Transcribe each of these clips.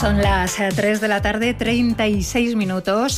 Son las 3 de la tarde, 36 minutos,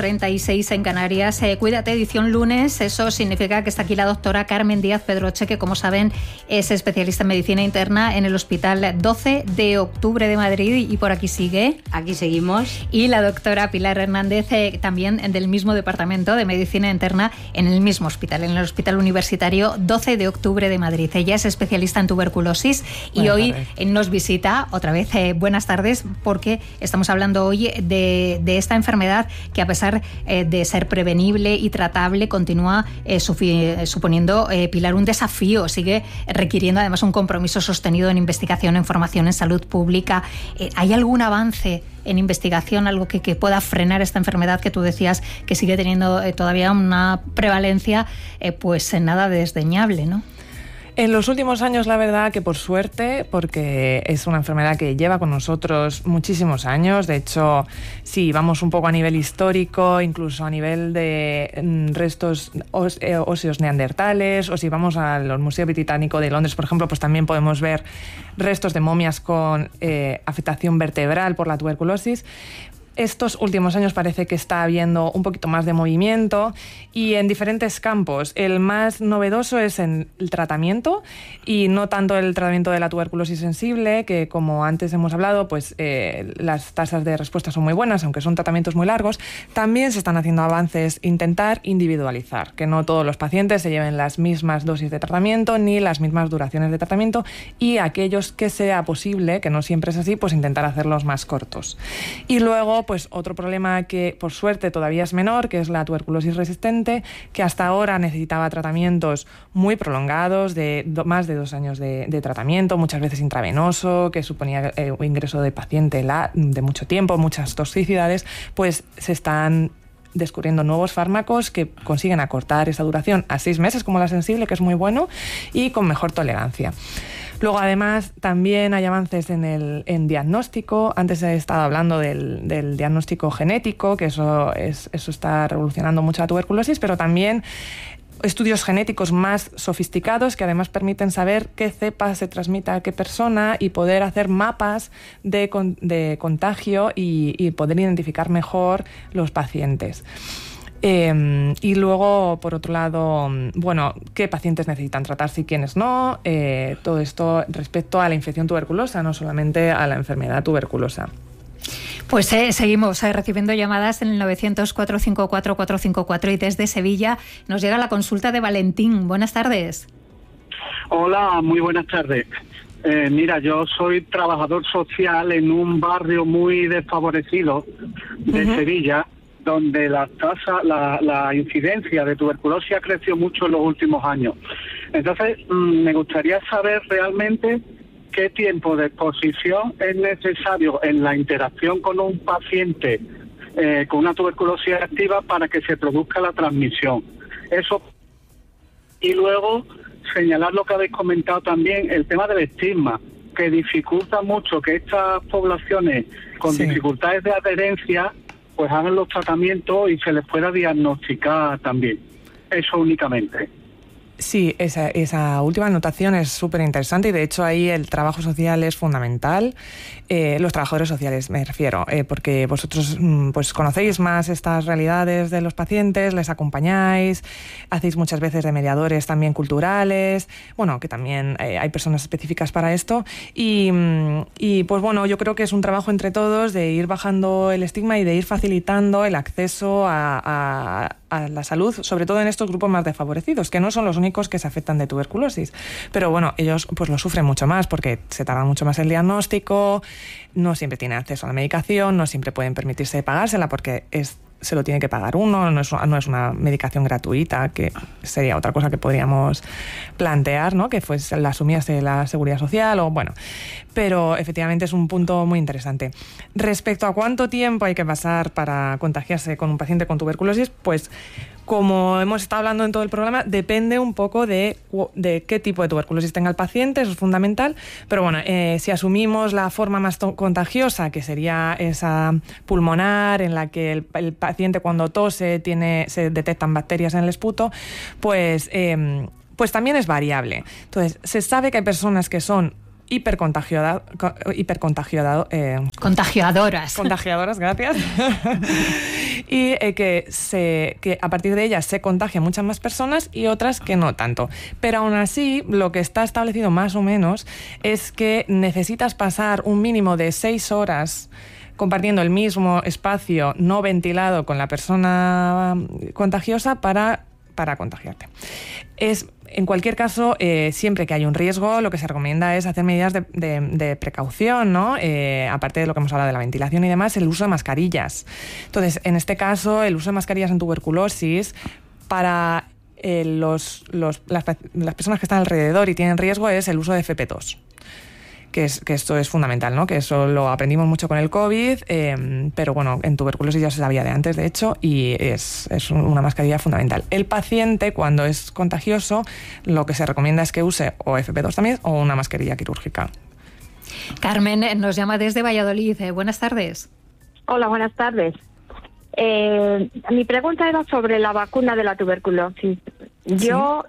2:36 en Canarias. Cuídate, edición lunes. Eso significa que está aquí la doctora Carmen Díaz Pedroche, que como saben es especialista en medicina interna en el Hospital 12 de Octubre de Madrid y por aquí sigue. Aquí seguimos. Y la doctora Pilar Hernández, también del mismo departamento de medicina interna en el mismo hospital, en el Hospital Universitario 12 de Octubre de Madrid. Ella es especialista en tuberculosis y hoy nos visita otra vez. Buenas tardes, porque estamos hablando hoy de esta enfermedad que, a pesar de ser prevenible y tratable, continúa suponiendo, Pilar, un desafío. Sigue requiriendo además un compromiso sostenido en investigación, en formación, en salud pública. ¿Hay algún avance en investigación, algo que pueda frenar esta enfermedad que tú decías que sigue teniendo todavía una prevalencia pues nada desdeñable, ¿no? En los últimos años, la verdad que por suerte, porque es una enfermedad que lleva con nosotros muchísimos años. De hecho, si vamos un poco a nivel histórico, incluso a nivel de restos óseos neandertales, o si vamos al Museo Británico de Londres, por ejemplo, pues también podemos ver restos de momias con afectación vertebral por la tuberculosis. Estos últimos años parece que está habiendo un poquito más de movimiento y en diferentes campos. El más novedoso es en el tratamiento, y no tanto el tratamiento de la tuberculosis sensible, que como antes hemos hablado, pues las tasas de respuesta son muy buenas, aunque son tratamientos muy largos. También se están haciendo avances, intentar individualizar, que no todos los pacientes se lleven las mismas dosis de tratamiento ni las mismas duraciones de tratamiento, y aquellos que sea posible, que no siempre es así, pues intentar hacerlos más cortos. Y luego, pues otro problema que por suerte todavía es menor, que es la tuberculosis resistente, que hasta ahora necesitaba tratamientos muy prolongados, de más de 2 años de tratamiento, muchas veces intravenoso, que suponía un ingreso de paciente de mucho tiempo, muchas toxicidades. Pues se están descubriendo nuevos fármacos que consiguen acortar esa duración a 6 meses, como la sensible, que es muy bueno, y con mejor tolerancia. Luego, además, también hay avances en diagnóstico. Antes he estado hablando del diagnóstico genético, que eso está revolucionando mucho la tuberculosis, pero también estudios genéticos más sofisticados que además permiten saber qué cepa se transmite a qué persona y poder hacer mapas de contagio y poder identificar mejor los pacientes. Y luego, por otro lado, bueno, qué pacientes necesitan tratarse y quiénes no. Todo esto respecto a la infección tuberculosa, no solamente a la enfermedad tuberculosa. Pues seguimos recibiendo llamadas en el 900-454-454 y desde Sevilla nos llega la consulta de Valentín. Buenas tardes. Hola, muy buenas tardes. Mira, yo soy trabajador social en un barrio muy desfavorecido de Sevilla, donde la incidencia de tuberculosis ha crecido mucho en los últimos años. Entonces, me gustaría saber realmente qué tiempo de exposición es necesario en la interacción con un paciente con una tuberculosis activa para que se produzca la transmisión. Eso. Y luego, señalar lo que habéis comentado también, el tema del estigma, que dificulta mucho que estas poblaciones con dificultades de adherencia pues hagan los tratamientos y se les pueda diagnosticar también. Eso únicamente. Sí, esa última anotación es súper interesante, y de hecho ahí el trabajo social es fundamental. Los trabajadores sociales me refiero, porque vosotros pues conocéis más estas realidades de los pacientes, les acompañáis, hacéis muchas veces de mediadores también culturales, bueno, que también hay personas específicas para esto, y pues bueno, yo creo que es un trabajo entre todos de ir bajando el estigma y de ir facilitando el acceso a la salud, sobre todo en estos grupos más desfavorecidos, que no son los únicos que se afectan de tuberculosis. Pero bueno, ellos pues lo sufren mucho más porque se tarda mucho más el diagnóstico, no siempre tienen acceso a la medicación, no siempre pueden permitirse pagársela porque se lo tiene que pagar uno, no es una medicación gratuita, que sería otra cosa que podríamos plantear, ¿no? Que la asumiese la Seguridad Social o bueno. Pero efectivamente es un punto muy interesante. Respecto a cuánto tiempo hay que pasar para contagiarse con un paciente con tuberculosis, pues como hemos estado hablando en todo el programa, depende un poco de qué tipo de tuberculosis tenga el paciente, eso es fundamental. Pero bueno, si asumimos la forma más contagiosa, que sería esa pulmonar, en la que el paciente cuando tose se detectan bacterias en el esputo, pues también es variable. Entonces, se sabe que hay personas que son contagiadoras, gracias. Y que a partir de ellas se contagian muchas más personas y otras que no tanto. Pero aún así, lo que está establecido más o menos es que necesitas pasar un mínimo de 6 horas compartiendo el mismo espacio no ventilado con la persona contagiosa para contagiarte. En cualquier caso, siempre que hay un riesgo, lo que se recomienda es hacer medidas de precaución, ¿no? Aparte de lo que hemos hablado de la ventilación y demás, el uso de mascarillas. Entonces, en este caso, el uso de mascarillas en tuberculosis para las personas que están alrededor y tienen riesgo es el uso de FP2. Que esto es fundamental, ¿no? Que eso lo aprendimos mucho con el COVID, pero bueno, en tuberculosis ya se sabía de antes, de hecho, y es una mascarilla fundamental. El paciente, cuando es contagioso, lo que se recomienda es que use o FP2 también o una mascarilla quirúrgica. Carmen nos llama desde Valladolid. Buenas tardes. Hola, buenas tardes. Mi pregunta era sobre la vacuna de la tuberculosis. ¿Sí?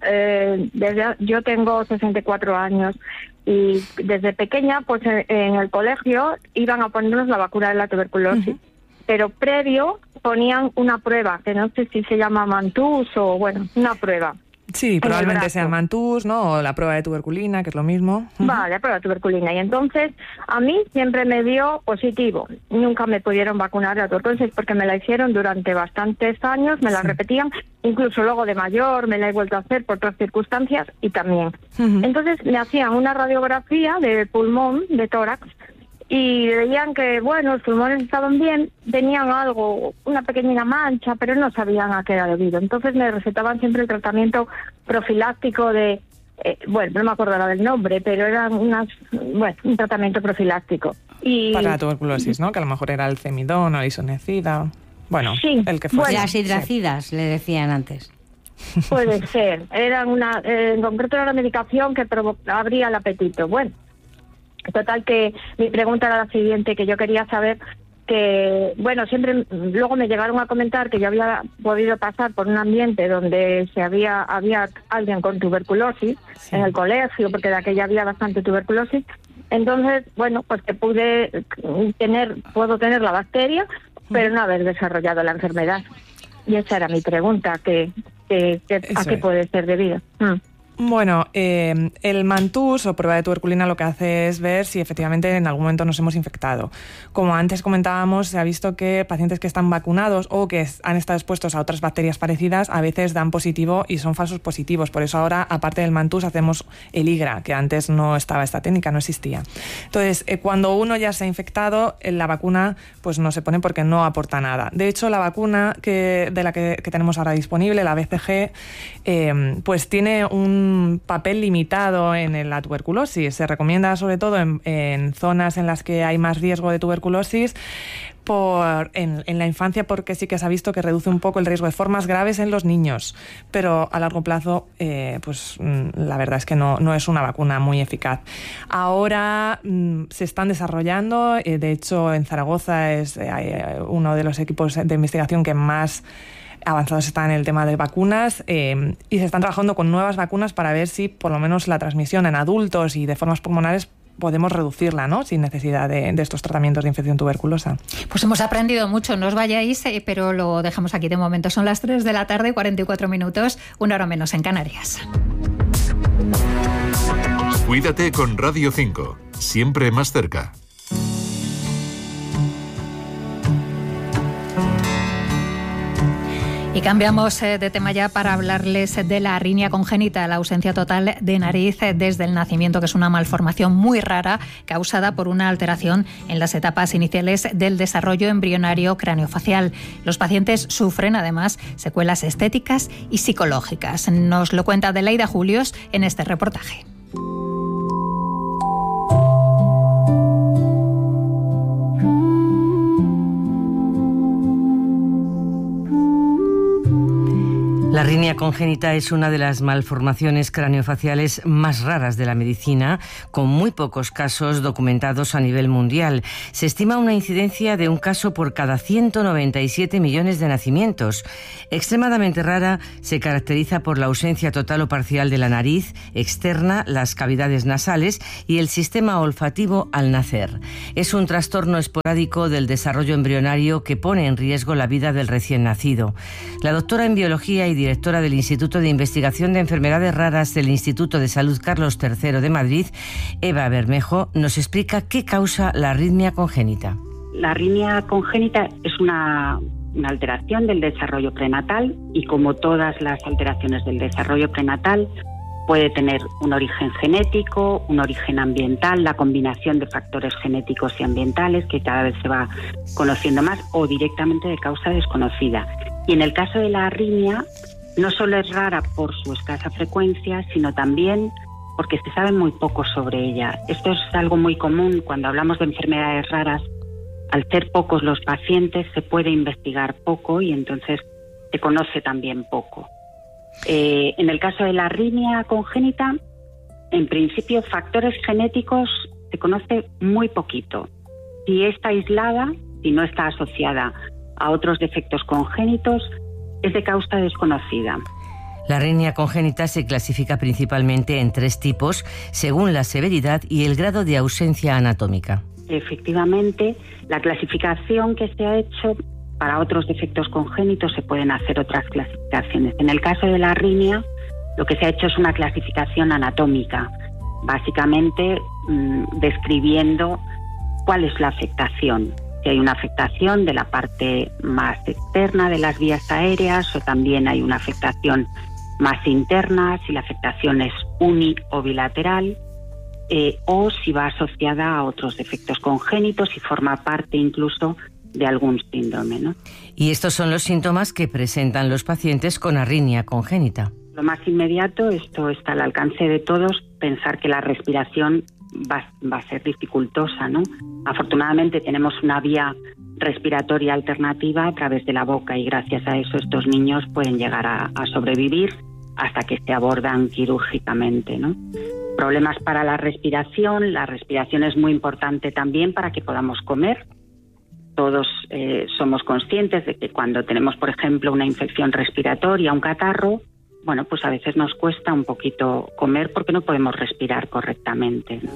Yo tengo 64 años y desde pequeña, pues en el colegio iban a ponernos la vacuna de la tuberculosis. Pero previo ponían una prueba, que no sé si se llama Mantoux o, bueno, una prueba. Sí, probablemente sea Mantoux, ¿no? O la prueba de tuberculina, que es lo mismo. Vale, la prueba de tuberculina. Y entonces, a mí siempre me dio positivo. Nunca me pudieron vacunar de la tuberculosis porque me la hicieron durante bastantes años, me la repetían. Incluso luego de mayor me la he vuelto a hacer por otras circunstancias y también. Entonces, me hacían una radiografía de pulmón, de tórax, y veían que, bueno, los pulmones estaban bien, tenían algo, una pequeña mancha, pero no sabían a qué era debido. Entonces me recetaban siempre el tratamiento profiláctico de, bueno, no me acuerdo ahora del nombre, pero era un tratamiento profiláctico. Para la tuberculosis, ¿no? Que a lo mejor era el cemidón o el isoniazida. Bueno, sí, el que fuese. Bueno, las hidracidas, le decían antes. Puede ser. Era en concreto era una medicación que abría el apetito. Bueno. Total, que mi pregunta era la siguiente, que yo quería saber que, bueno, siempre luego me llegaron a comentar que yo había podido pasar por un ambiente donde había alguien con tuberculosis en el colegio, porque de aquella había bastante tuberculosis. Entonces, bueno, pues que puedo tener la bacteria, pero no haber desarrollado la enfermedad. Y esa era mi pregunta, a qué puede ser debido. Bueno, el Mantoux o prueba de tuberculina lo que hace es ver si efectivamente en algún momento nos hemos infectado. Como antes comentábamos, se ha visto que pacientes que están vacunados o que han estado expuestos a otras bacterias parecidas a veces dan positivo y son falsos positivos. Por eso ahora, aparte del Mantoux, hacemos el IGRA, que antes no estaba esta técnica, no existía. Entonces, cuando uno ya se ha infectado, la vacuna pues no se pone porque no aporta nada. De hecho, la vacuna de la que tenemos ahora disponible, la BCG, pues tiene un papel limitado en la tuberculosis. Se recomienda sobre todo en zonas en las que hay más riesgo de tuberculosis en la infancia, porque sí que se ha visto que reduce un poco el riesgo de formas graves en los niños, pero a largo plazo pues la verdad es que no es una vacuna muy eficaz. Ahora se están desarrollando, de hecho en Zaragoza es uno de los equipos de investigación que más avanzados están en el tema de vacunas y se están trabajando con nuevas vacunas para ver si por lo menos la transmisión en adultos y de formas pulmonares podemos reducirla, ¿no? Sin necesidad de estos tratamientos de infección tuberculosa. Pues hemos aprendido mucho, no os vayáis, pero lo dejamos aquí de momento. Son las 3 de la tarde, 44 minutos, 1 hora menos en Canarias. Cuídate con Radio 5, siempre más cerca. Y cambiamos de tema ya para hablarles de la arritmia congénita, la ausencia total de nariz desde el nacimiento, que es una malformación muy rara causada por una alteración en las etapas iniciales del desarrollo embrionario craneofacial. Los pacientes sufren además secuelas estéticas y psicológicas. Nos lo cuenta Adelaida Julios en este reportaje. La La hernia congénita es una de las malformaciones craneofaciales más raras de la medicina, con muy pocos casos documentados a nivel mundial. Se estima una incidencia de un caso por cada 197 millones de nacimientos. Extremadamente rara, se caracteriza por la ausencia total o parcial de la nariz externa, las cavidades nasales y el sistema olfativo al nacer. Es un trastorno esporádico del desarrollo embrionario que pone en riesgo la vida del recién nacido. La doctora en biología y directora del Instituto de Investigación de Enfermedades Raras del Instituto de Salud Carlos III de Madrid, Eva Bermejo, nos explica qué causa la arritmia congénita. La arritmia congénita es una alteración del desarrollo prenatal y, como todas las alteraciones del desarrollo prenatal, puede tener un origen genético, un origen ambiental, la combinación de factores genéticos y ambientales que cada vez se va conociendo más, o directamente de causa desconocida. Y en el caso de la arritmia, no solo es rara por su escasa frecuencia, sino también porque se sabe muy poco sobre ella. Esto es algo muy común cuando hablamos de enfermedades raras. Al ser pocos los pacientes, se puede investigar poco y entonces se conoce también poco. En el caso de la arritmia congénita, en principio, factores genéticos se conoce muy poquito. Si está aislada, si no está asociada a otros defectos congénitos, es de causa desconocida. La arritmia congénita se clasifica principalmente en 3 tipos, según la severidad y el grado de ausencia anatómica. Efectivamente, la clasificación que se ha hecho para otros defectos congénitos, se pueden hacer otras clasificaciones. En el caso de la arritmia, lo que se ha hecho es una clasificación anatómica, básicamente describiendo cuál es la afectación. Si hay una afectación de la parte más externa de las vías aéreas, o también hay una afectación más interna, si la afectación es uni o bilateral, o si va asociada a otros defectos congénitos y forma parte incluso de algún síndrome, ¿no? Y estos son los síntomas que presentan los pacientes con arritmia congénita. Lo más inmediato, esto está al alcance de todos, pensar que la respiración va a ser dificultosa, ¿no? Afortunadamente tenemos una vía respiratoria alternativa a través de la boca y gracias a eso estos niños pueden llegar a sobrevivir hasta que se abordan quirúrgicamente, ¿no? Problemas para la respiración es muy importante también para que podamos comer. Todos somos conscientes de que cuando tenemos, por ejemplo, una infección respiratoria, un catarro, bueno, pues a veces nos cuesta un poquito comer porque no podemos respirar correctamente, ¿no?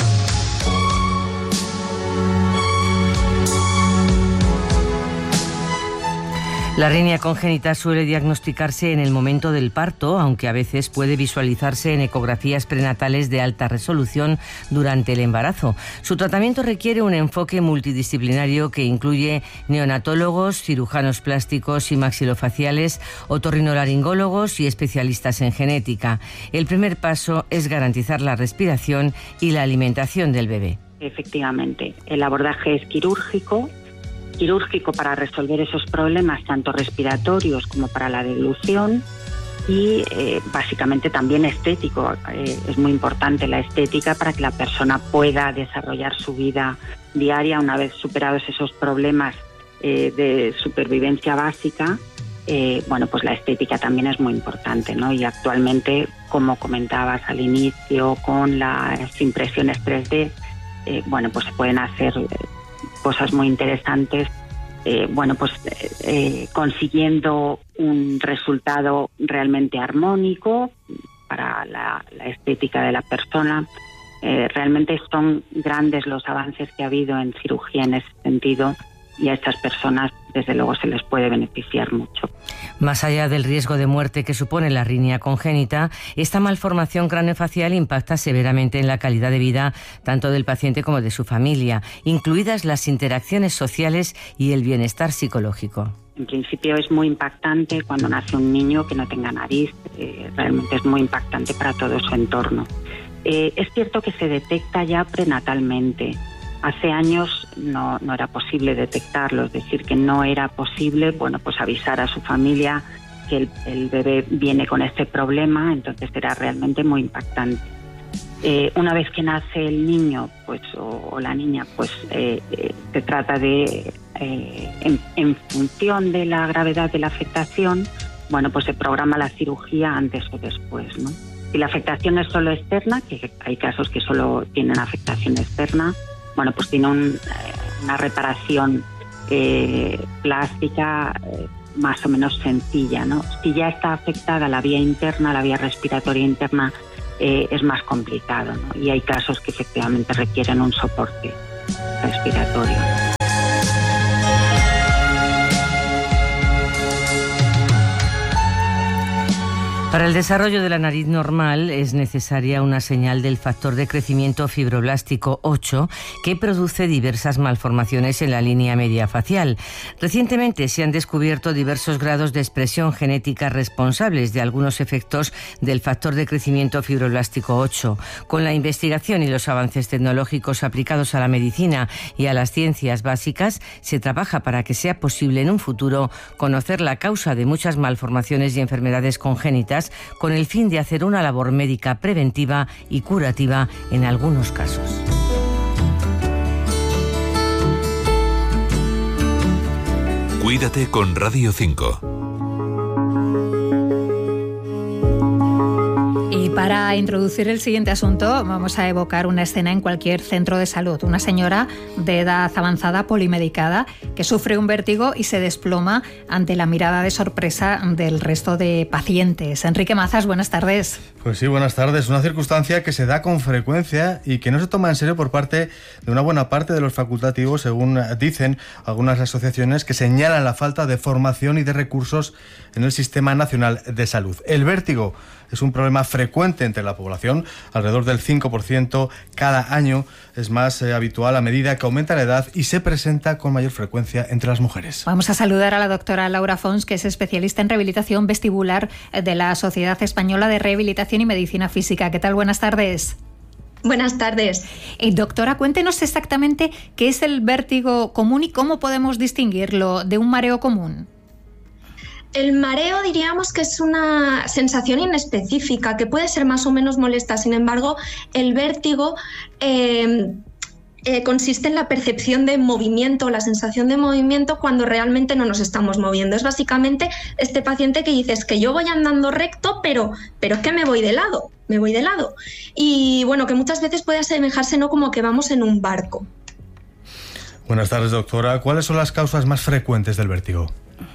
La arritmia congénita suele diagnosticarse en el momento del parto, aunque a veces puede visualizarse en ecografías prenatales de alta resolución durante el embarazo. Su tratamiento requiere un enfoque multidisciplinario que incluye neonatólogos, cirujanos plásticos y maxilofaciales, otorrinolaringólogos y especialistas en genética. El primer paso es garantizar la respiración y la alimentación del bebé. Efectivamente, el abordaje es quirúrgico para resolver esos problemas tanto respiratorios como para la deglución y básicamente también estético. Es muy importante la estética para que la persona pueda desarrollar su vida diaria una vez superados esos problemas de supervivencia básica. Bueno, pues la estética también es muy importante, ¿no? Y actualmente, como comentabas al inicio, con las impresiones 3D, bueno, pues se pueden hacer cosas muy interesantes, bueno, pues consiguiendo un resultado realmente armónico para la estética de la persona. Realmente son grandes los avances que ha habido en cirugía en ese sentido y a estas personas desde luego se les puede beneficiar mucho. Más allá del riesgo de muerte que supone la arritmia congénita, esta malformación craneofacial impacta severamente en la calidad de vida tanto del paciente como de su familia, incluidas las interacciones sociales y el bienestar psicológico. En principio es muy impactante cuando nace un niño que no tenga nariz, realmente es muy impactante para todo su entorno. Es cierto que se detecta ya prenatalmente. Hace años no era posible detectarlo, es decir, que no era posible, bueno, pues avisar a su familia que el bebé viene con este problema, entonces era realmente muy impactante. Una vez que nace el niño, pues o la niña, pues se trata de, en función de la gravedad de la afectación, bueno, pues se programa la cirugía antes o después, ¿no? Si la afectación es solo externa, que hay casos que solo tienen afectación externa, bueno, pues tiene una reparación plástica más o menos sencilla, ¿no? Si ya está afectada la vía interna, la vía respiratoria interna, es más complicado, ¿no? Y hay casos que efectivamente requieren un soporte respiratorio. Para el desarrollo de la nariz normal es necesaria una señal del factor de crecimiento fibroblástico 8 que produce diversas malformaciones en la línea media facial. Recientemente se han descubierto diversos grados de expresión genética responsables de algunos efectos del factor de crecimiento fibroblástico 8. Con la investigación y los avances tecnológicos aplicados a la medicina y a las ciencias básicas, se trabaja para que sea posible en un futuro conocer la causa de muchas malformaciones y enfermedades congénitas, con el fin de hacer una labor médica preventiva y curativa en algunos casos. Cuídate con Radio 5. Y para introducir el siguiente asunto, vamos a evocar una escena en cualquier centro de salud. Una señora de edad avanzada, polimedicada, que sufre un vértigo y se desploma ante la mirada de sorpresa del resto de pacientes. Enrique Mazas, buenas tardes. Pues sí, buenas tardes. Una circunstancia que se da con frecuencia y que no se toma en serio por parte de una buena parte de los facultativos, según dicen algunas asociaciones que señalan la falta de formación y de recursos en el Sistema Nacional de Salud. El vértigo es un problema frecuente entre la población, alrededor del 5% cada año. Es más habitual a medida que aumenta la edad y se presenta con mayor frecuencia entre las mujeres. Vamos a saludar a la doctora Laura Fons, que es especialista en rehabilitación vestibular de la Sociedad Española de Rehabilitación y Medicina Física. ¿Qué tal? Buenas tardes. Buenas tardes. Doctora, cuéntenos exactamente qué es el vértigo común y cómo podemos distinguirlo de un mareo común. El mareo diríamos que es una sensación inespecífica que puede ser más o menos molesta. Sin embargo, el vértigo consiste en la percepción de movimiento, la sensación de movimiento cuando realmente no nos estamos moviendo. Es básicamente este paciente que dice, es que yo voy andando recto, pero es que me voy de lado. Y bueno, que muchas veces puede asemejarse, ¿no?, como que vamos en un barco. Buenas tardes, doctora. ¿Cuáles son las causas más frecuentes del vértigo?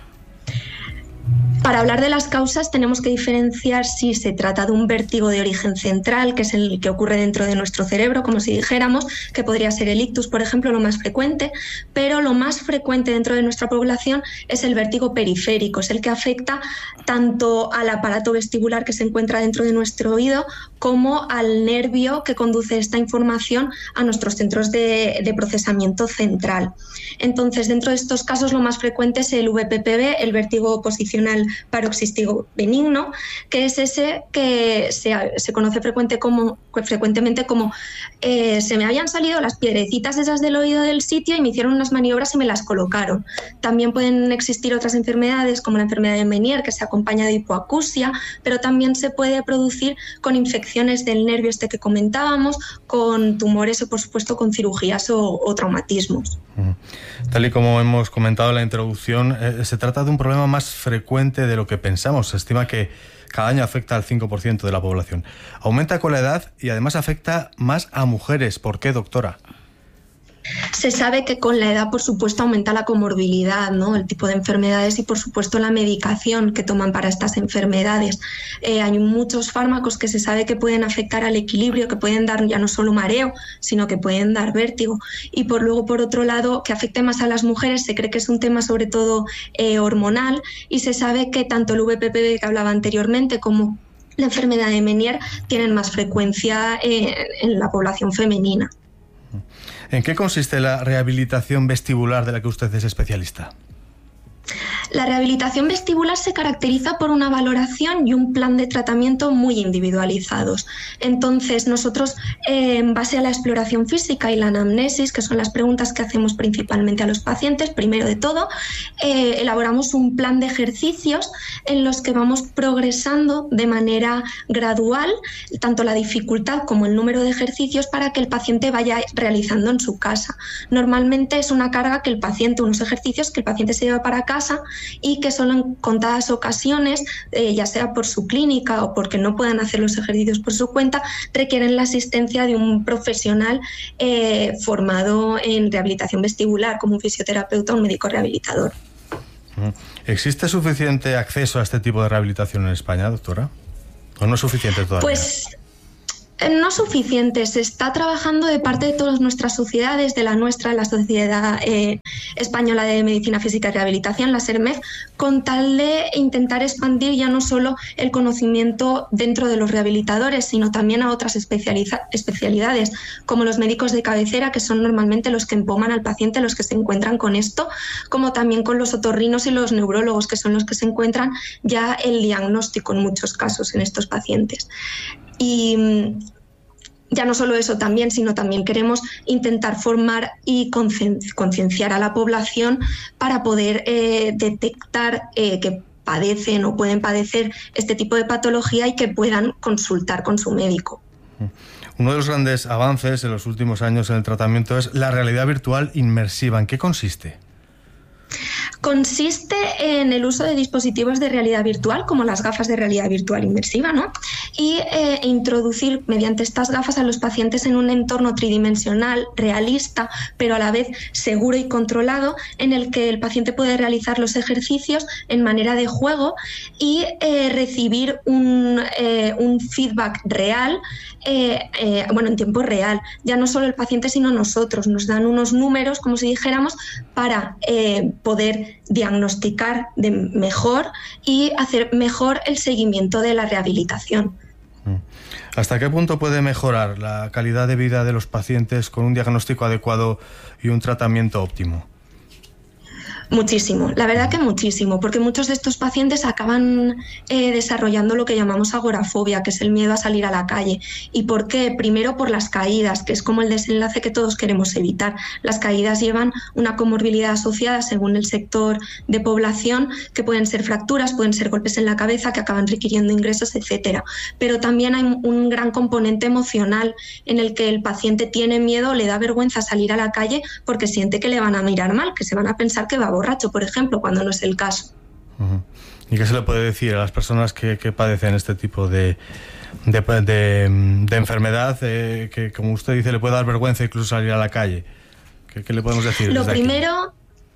Para hablar de las causas tenemos que diferenciar si se trata de un vértigo de origen central, que es el que ocurre dentro de nuestro cerebro, como si dijéramos, que podría ser el ictus, por ejemplo, lo más frecuente, pero lo más frecuente dentro de nuestra población es el vértigo periférico, es el que afecta tanto al aparato vestibular que se encuentra dentro de nuestro oído como al nervio que conduce esta información a nuestros centros de procesamiento central. Entonces, dentro de estos casos lo más frecuente es el VPPB, el vértigo posicional paroxístico benigno, que es ese que se conoce frecuentemente como se me habían salido las piedrecitas esas del oído del sitio y me hicieron unas maniobras y me las colocaron. También pueden existir otras enfermedades como la enfermedad de Meniere, que se acompaña de hipoacusia, pero también se puede producir con infecciones del nervio este que comentábamos, con tumores o por supuesto con cirugías o traumatismos. Tal y como hemos comentado en la introducción, se trata de un problema más frecuente de lo que pensamos. Se estima que cada año afecta al 5% de la población. Aumenta con la edad y además afecta más a mujeres. ¿Por qué, doctora? Se sabe que con la edad, por supuesto, aumenta la comorbilidad, ¿no?, el tipo de enfermedades y, por supuesto, la medicación que toman para estas enfermedades. Hay muchos fármacos que se sabe que pueden afectar al equilibrio, que pueden dar ya no solo mareo, sino que pueden dar vértigo. Y por otro lado, que afecte más a las mujeres, se cree que es un tema sobre todo hormonal, y se sabe que tanto el VPPB que hablaba anteriormente como la enfermedad de Meniere tienen más frecuencia en la población femenina. ¿En qué consiste la rehabilitación vestibular de la que usted es especialista? La rehabilitación vestibular se caracteriza por una valoración y un plan de tratamiento muy individualizados. Entonces, nosotros, en base a la exploración física y la anamnesis, que son las preguntas que hacemos principalmente a los pacientes, primero de todo, elaboramos un plan de ejercicios en los que vamos progresando de manera gradual, tanto la dificultad como el número de ejercicios, para que el paciente vaya realizando en su casa. Normalmente es una carga que unos ejercicios que el paciente se lleva para casa y que solo en contadas ocasiones, ya sea por su clínica o porque no puedan hacer los ejercicios por su cuenta, requieren la asistencia de un profesional formado en rehabilitación vestibular, como un fisioterapeuta o un médico rehabilitador. ¿Existe suficiente acceso a este tipo de rehabilitación en España, doctora? ¿O no es suficiente todavía? Pues no suficiente. Se está trabajando de parte de todas nuestras sociedades, de la nuestra, la Sociedad Española de Medicina Física y Rehabilitación, la SERMEF, con tal de intentar expandir ya no solo el conocimiento dentro de los rehabilitadores, sino también a otras especialidades, como los médicos de cabecera, que son normalmente los que empoman al paciente, los que se encuentran con esto, como también con los otorrinos y los neurólogos, que son los que se encuentran ya el diagnóstico en muchos casos en estos pacientes. Y ya no solo eso también, sino también queremos intentar formar y concienciar a la población para poder detectar que padecen o pueden padecer este tipo de patología y que puedan consultar con su médico. Uno de los grandes avances en los últimos años en el tratamiento es la realidad virtual inmersiva. ¿En qué consiste? Consiste en el uso de dispositivos de realidad virtual, como las gafas de realidad virtual inmersiva, ¿no? Y introducir mediante estas gafas a los pacientes en un entorno tridimensional, realista, pero a la vez seguro y controlado, en el que el paciente puede realizar los ejercicios en manera de juego y recibir un feedback real, en tiempo real. Ya no solo el paciente, sino nosotros. Nos dan unos números, como si dijéramos, para poder diagnosticar mejor y hacer mejor el seguimiento de la rehabilitación. ¿Hasta qué punto puede mejorar la calidad de vida de los pacientes con un diagnóstico adecuado y un tratamiento óptimo? Muchísimo, la verdad que muchísimo, porque muchos de estos pacientes acaban desarrollando lo que llamamos agorafobia, que es el miedo a salir a la calle. ¿Y por qué? Primero por las caídas, que es como el desenlace que todos queremos evitar. Las caídas llevan una comorbilidad asociada según el sector de población, que pueden ser fracturas, pueden ser golpes en la cabeza que acaban requiriendo ingresos, etcétera. Pero también hay un gran componente emocional en el que el paciente tiene miedo, le da vergüenza salir a la calle porque siente que le van a mirar mal, que se van a pensar que va borracho, por ejemplo, cuando no es el caso. ¿Y qué se le puede decir a las personas que padecen este tipo de enfermedad, que como usted dice le puede dar vergüenza incluso salir a la calle? ¿Qué le podemos decir? Lo primero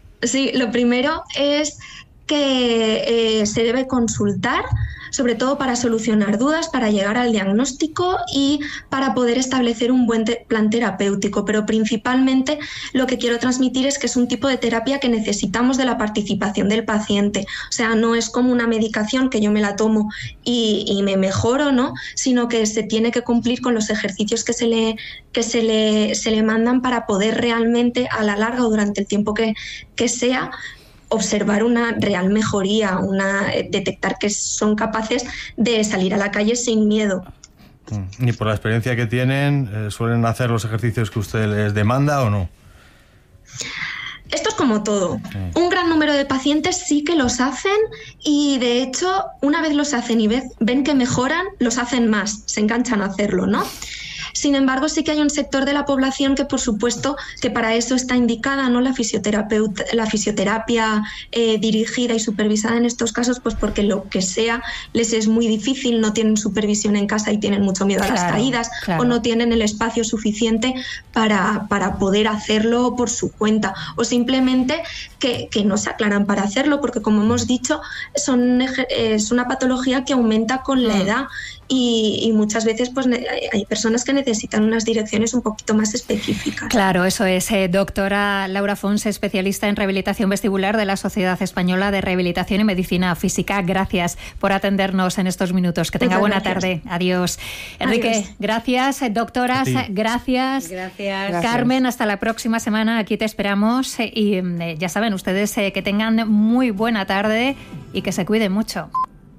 es que se debe consultar, sobre todo para solucionar dudas, para llegar al diagnóstico y para poder establecer un buen plan terapéutico. Pero principalmente lo que quiero transmitir es que es un tipo de terapia que necesitamos de la participación del paciente. O sea, no es como una medicación que yo me la tomo y me mejoro, ¿no? Sino que se tiene que cumplir con los ejercicios que se le mandan para poder realmente, a la larga o durante el tiempo que sea, observar una real mejoría, detectar que son capaces de salir a la calle sin miedo. ¿Y por la experiencia que tienen, suelen hacer los ejercicios que usted les demanda o no? Esto es como todo. Un gran número de pacientes sí que los hacen y, de hecho, una vez los hacen y ven que mejoran, los hacen más, se enganchan a hacerlo, ¿no? Sin embargo, sí que hay un sector de la población que, por supuesto, que para eso está indicada, ¿no? La fisioterapia dirigida y supervisada en estos casos, pues porque lo que sea les es muy difícil, no tienen supervisión en casa y tienen mucho miedo a las caídas, o no tienen el espacio suficiente para poder hacerlo por su cuenta, o simplemente que no se aclaran para hacerlo, porque, como hemos dicho, es una patología que aumenta con la edad. Y muchas veces pues hay personas que necesitan unas direcciones un poquito más específicas. Claro, eso es. Doctora Laura Fons, especialista en rehabilitación vestibular de la Sociedad Española de Rehabilitación y Medicina Física. Gracias por atendernos en estos minutos. Que tenga buena tarde. Adiós. Enrique, adiós. Gracias. Doctoras, gracias. Carmen, hasta la próxima semana. Aquí te esperamos. Y ya saben ustedes que tengan muy buena tarde y que se cuiden mucho.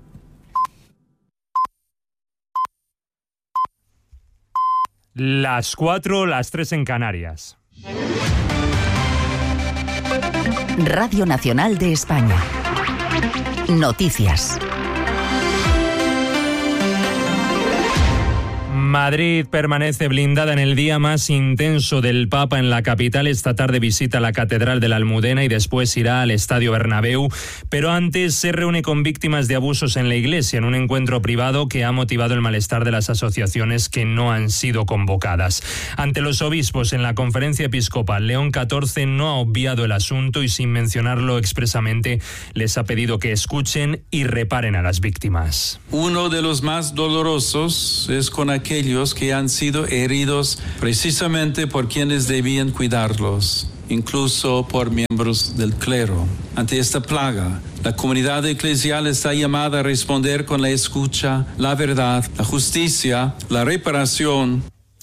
Las 4, las 3 en Canarias. Radio Nacional de España. Noticias. Madrid permanece blindada en el día más intenso del Papa en la capital. Esta tarde visita la Catedral de la Almudena y después irá al Estadio Bernabéu. Pero antes se reúne con víctimas de abusos en la Iglesia en un encuentro privado que ha motivado el malestar de las asociaciones que no han sido convocadas. Ante los obispos en la conferencia episcopal, León XIV no ha obviado el asunto y sin mencionarlo expresamente les ha pedido que escuchen y reparen a las víctimas. Uno de los más dolorosos es con aquellos que han sido heridos precisamente por quienes debían cuidarlos, incluso por miembros del clero. Ante esta plaga, la comunidad eclesial está llamada a responder con la escucha, la verdad, la justicia, la reparación.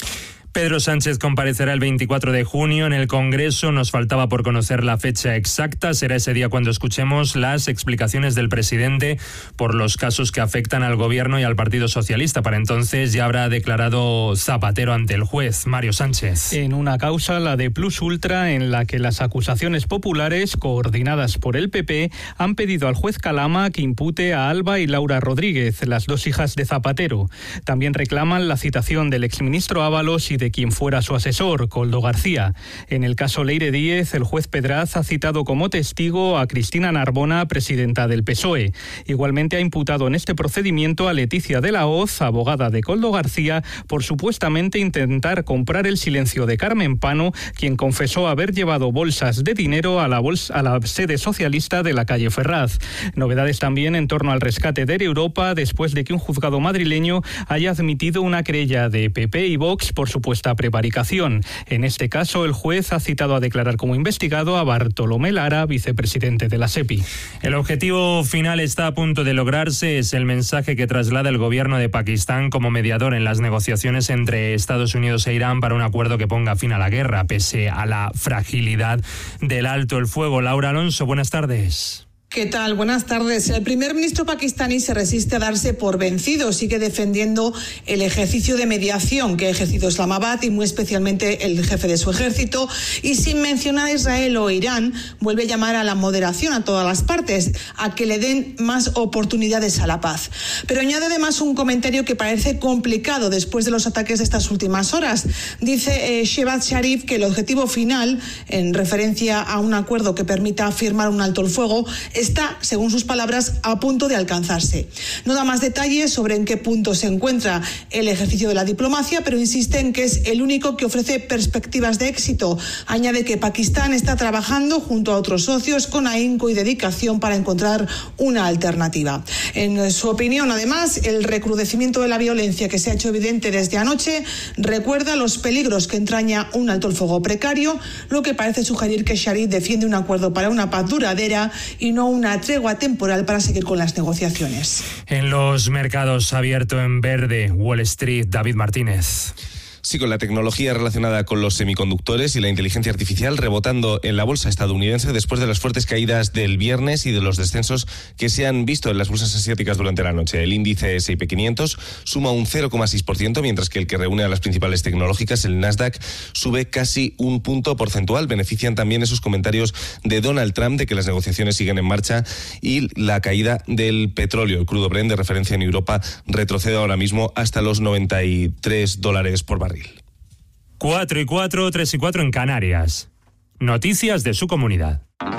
Pedro Sánchez comparecerá el 24 de junio en el Congreso. Nos faltaba por conocer la fecha exacta. Será ese día cuando escuchemos las explicaciones del presidente por los casos que afectan al Gobierno y al Partido Socialista. Para entonces ya habrá declarado Zapatero ante el juez, Mario Sánchez. En una causa, la de Plus Ultra, en la que las acusaciones populares, coordinadas por el PP, han pedido al juez Calama que impute a Alba y Laura Rodríguez, las dos hijas de Zapatero. También reclaman la citación del exministro Ábalos y de quien fuera su asesor, Koldo García. En el caso Leire Díez, el juez Pedraz ha citado como testigo a Cristina Narbona, presidenta del PSOE. Igualmente ha imputado en este procedimiento a Leticia de la Hoz, abogada de Koldo García, por supuestamente intentar comprar el silencio de Carmen Pano, quien confesó haber llevado bolsas de dinero a la sede socialista de la calle Ferraz. Novedades también en torno al rescate de Europa, después de que un juzgado madrileño haya admitido una querella de PP y Vox por supuesta prevaricación. En este caso, el juez ha citado a declarar como investigado a Bartolomé Lara, vicepresidente de la SEPI. El objetivo final está a punto de lograrse. Es el mensaje que traslada el gobierno de Pakistán como mediador en las negociaciones entre Estados Unidos e Irán para un acuerdo que ponga fin a la guerra, pese a la fragilidad del alto el fuego. Laura Alonso, buenas tardes. ¿Qué tal? Buenas tardes. El primer ministro pakistaní se resiste a darse por vencido. Sigue defendiendo el ejercicio de mediación que ha ejercido Islamabad y muy especialmente el jefe de su ejército. Y sin mencionar a Israel o Irán, vuelve a llamar a la moderación a todas las partes, a que le den más oportunidades a la paz. Pero añade además un comentario que parece complicado después de los ataques de estas últimas horas. Dice Shehbaz Sharif que el objetivo final, en referencia a un acuerdo que permita firmar un alto el fuego, está, según sus palabras, a punto de alcanzarse. No da más detalles sobre en qué punto se encuentra el ejercicio de la diplomacia, pero insiste en que es el único que ofrece perspectivas de éxito. Añade que Pakistán está trabajando junto a otros socios con ahínco y dedicación para encontrar una alternativa. En su opinión, además, el recrudecimiento de la violencia que se ha hecho evidente desde anoche recuerda los peligros que entraña un alto el fuego precario, lo que parece sugerir que Sharif defiende un acuerdo para una paz duradera y no una tregua temporal para seguir con las negociaciones. En los mercados abierto en verde, Wall Street, David Martínez. Sí, con la tecnología relacionada con los semiconductores y la inteligencia artificial rebotando en la bolsa estadounidense después de las fuertes caídas del viernes y de los descensos que se han visto en las bolsas asiáticas durante la noche. El índice S&P 500 suma un 0,6%, mientras que el que reúne a las principales tecnológicas, el Nasdaq, sube casi un punto porcentual. Benefician también esos comentarios de Donald Trump de que las negociaciones siguen en marcha y la caída del petróleo. El crudo Brent, de referencia en Europa, retrocede ahora mismo hasta los $93 por barril. 4 y 4, 3 y 4 en Canarias. Noticias de su comunidad.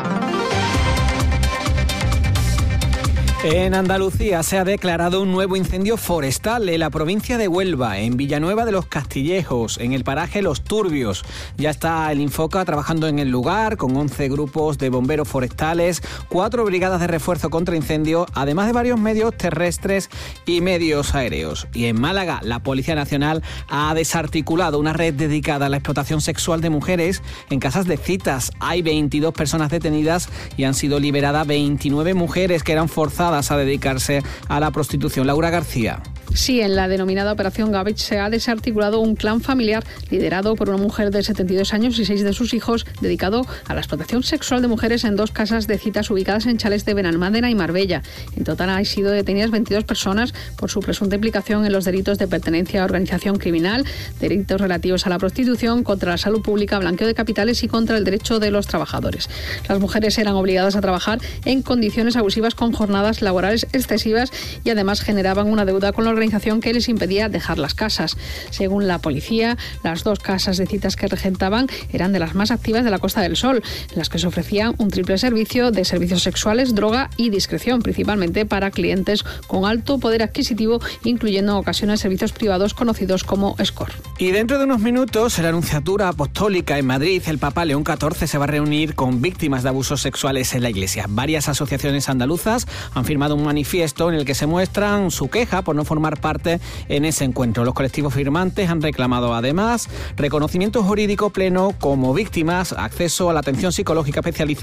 En Andalucía se ha declarado un nuevo incendio forestal en la provincia de Huelva, en Villanueva de los Castillejos, en el paraje Los Turbios. Ya está el Infoca trabajando en el lugar con 11 grupos de bomberos forestales, 4 brigadas de refuerzo contra incendios, además de varios medios terrestres y medios aéreos. Y en Málaga, la Policía Nacional ha desarticulado una red dedicada a la explotación sexual de mujeres en casas de citas. Hay 22 personas detenidas y han sido liberadas 29 mujeres que eran forzadas a dedicarse a la prostitución. Laura García. Sí, en la denominada Operación Gavich se ha desarticulado un clan familiar liderado por una mujer de 72 años y 6 de sus hijos, dedicado a la explotación sexual de mujeres en 2 casas de citas ubicadas en chalés de Benalmádena y Marbella. En total han sido detenidas 22 personas por su presunta implicación en los delitos de pertenencia a organización criminal, delitos relativos a la prostitución, contra la salud pública, blanqueo de capitales y contra el derecho de los trabajadores. Las mujeres eran obligadas a trabajar en condiciones abusivas con jornadas laborales excesivas y además generaban una deuda con la organización que les impedía dejar las casas. Según la policía, las 2 casas de citas que regentaban eran de las más activas de la Costa del Sol, en las que se ofrecían un triple servicio de servicios sexuales, droga y discreción, principalmente para clientes con alto poder adquisitivo, incluyendo en ocasiones servicios privados conocidos como escort. Y dentro de unos minutos, en la Nunciatura Apostólica en Madrid, el Papa León XIV se va a reunir con víctimas de abusos sexuales en la Iglesia. Varias asociaciones andaluzas han firmado un manifiesto en el que se muestran su queja por no formar parte en ese encuentro. Los colectivos firmantes han reclamado además reconocimiento jurídico pleno como víctimas, acceso a la atención psicológica especializada